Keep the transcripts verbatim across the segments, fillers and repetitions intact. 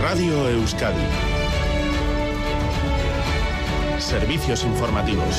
Radio Euskadi. Servicios informativos.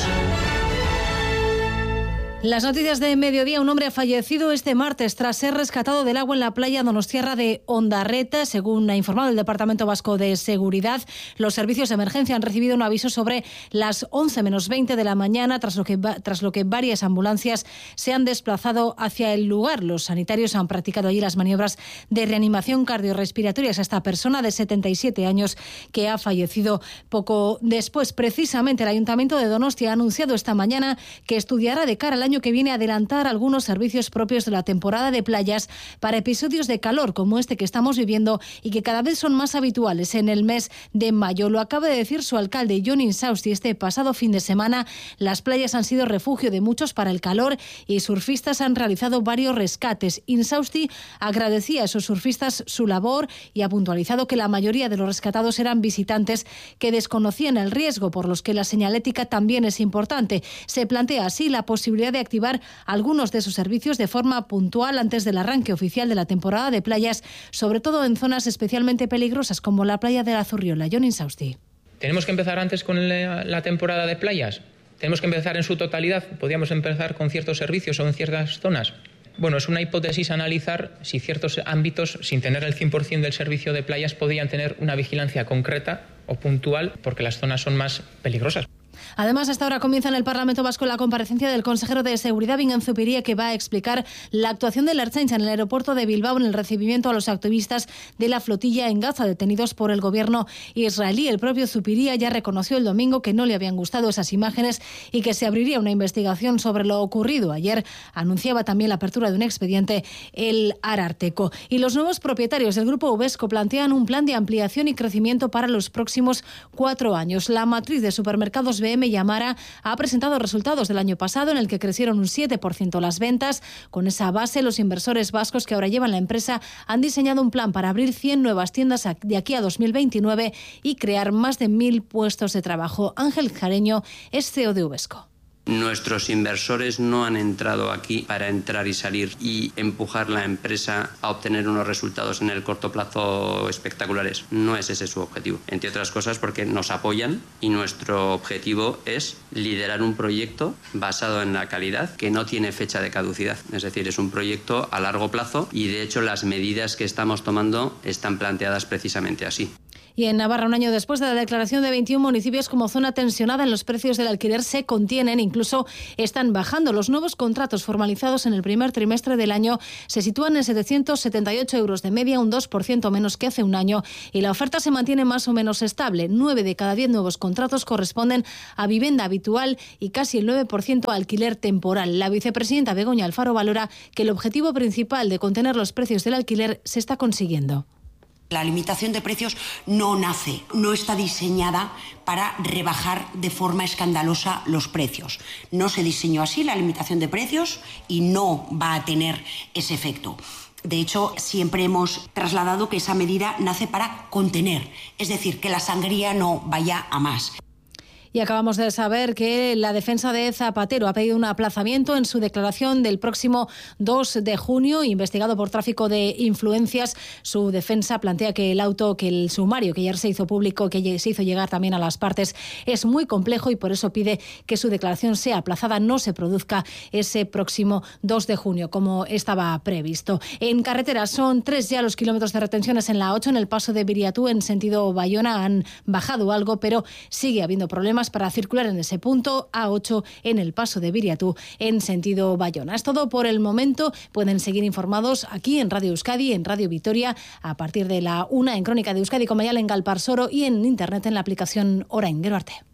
Las noticias de mediodía. Un hombre ha fallecido este martes tras ser rescatado del agua en la playa donostiarra de Ondarreta. Según ha informado el Departamento Vasco de Seguridad, los servicios de emergencia han recibido un aviso sobre las once menos veinte de la mañana, tras lo que, tras lo que varias ambulancias se han desplazado hacia el lugar. Los sanitarios han practicado allí las maniobras de reanimación cardiorrespiratoria a esta persona de setenta y siete años que ha fallecido poco después. Precisamente el Ayuntamiento de Donostia ha anunciado esta mañana que estudiará de cara al año que viene adelantar algunos servicios propios de la temporada de playas para episodios de calor como este que estamos viviendo y que cada vez son más habituales en el mes de mayo. Lo acaba de decir su alcalde, Jon Insausti. Este pasado fin de semana las playas han sido refugio de muchos para el calor y surfistas han realizado varios rescates. Insausti agradecía a esos surfistas su labor y ha puntualizado que la mayoría de los rescatados eran visitantes que desconocían el riesgo, por los que la señalética también es importante. Se plantea así la posibilidad de activar algunos de sus servicios de forma puntual antes del arranque oficial de la temporada de playas, sobre todo en zonas especialmente peligrosas como la playa de la Zurriola. Jon Insausti. ¿Tenemos que empezar antes con la, la temporada de playas? ¿Tenemos que empezar en su totalidad? ¿Podríamos empezar con ciertos servicios o en ciertas zonas? Bueno, es una hipótesis analizar si ciertos ámbitos, sin tener el cien por ciento del servicio de playas, podrían tener una vigilancia concreta o puntual porque las zonas son más peligrosas. Además, hasta ahora comienza en el Parlamento Vasco la comparecencia del consejero de Seguridad, Bingen Zupiria, que va a explicar la actuación de la Ertzaintza en el aeropuerto de Bilbao en el recibimiento a los activistas de la flotilla en Gaza detenidos por el gobierno israelí. El propio Zupiria ya reconoció el domingo que no le habían gustado esas imágenes y que se abriría una investigación sobre lo ocurrido. Ayer anunciaba también la apertura de un expediente el Ararteko. Y los nuevos propietarios del grupo Uvesco plantean un plan de ampliación y crecimiento para los próximos cuatro años. La matriz de supermercados B M y Amara ha presentado resultados del año pasado en el que crecieron un siete por ciento las ventas. Con esa base, los inversores vascos que ahora llevan la empresa han diseñado un plan para abrir cien nuevas tiendas de aquí a dos mil veintinueve y crear más de mil puestos de trabajo. Ángel Jareño es C E O de Uvesco. Nuestros inversores no han entrado aquí para entrar y salir y empujar la empresa a obtener unos resultados en el corto plazo espectaculares. No es ese su objetivo. Entre otras cosas porque nos apoyan y nuestro objetivo es liderar un proyecto basado en la calidad que no tiene fecha de caducidad. Es decir, es un proyecto a largo plazo y de hecho las medidas que estamos tomando están planteadas precisamente así. Y en Navarra, un año después de la declaración de veintiún municipios como zona tensionada en los precios del alquiler, se contienen, incluso están bajando. Los nuevos contratos formalizados en el primer trimestre del año se sitúan en setecientos setenta y ocho euros de media, un dos por ciento menos que hace un año, y la oferta se mantiene más o menos estable. Nueve de cada diez nuevos contratos corresponden a vivienda habitual y casi el nueve por ciento a alquiler temporal. La vicepresidenta Begoña Alfaro valora que el objetivo principal de contener los precios del alquiler se está consiguiendo. La limitación de precios no nace, no está diseñada para rebajar de forma escandalosa los precios. No se diseñó así la limitación de precios y no va a tener ese efecto. De hecho, siempre hemos trasladado que esa medida nace para contener, es decir, que la sangría no vaya a más. Y acabamos de saber que la defensa de Zapatero ha pedido un aplazamiento en su declaración del próximo dos de junio, investigado por tráfico de influencias. Su defensa plantea que el auto, que el sumario que ayer se hizo público, que se hizo llegar también a las partes, es muy complejo y por eso pide que su declaración sea aplazada, no se produzca ese próximo dos de junio, como estaba previsto. En carreteras son tres ya los kilómetros de retenciones en la ocho, en el paso de Viriatú en sentido Bayona han bajado algo, pero sigue habiendo problemas para circular en ese punto. A ocho en el paso de Viriatú en sentido Bayona. Es todo por el momento. Pueden seguir informados aquí en Radio Euskadi, en Radio Vitoria, a partir de la una en Crónica de Euskadi con Mayalen Galparsoro y en internet en la aplicación Orain. Gero arte.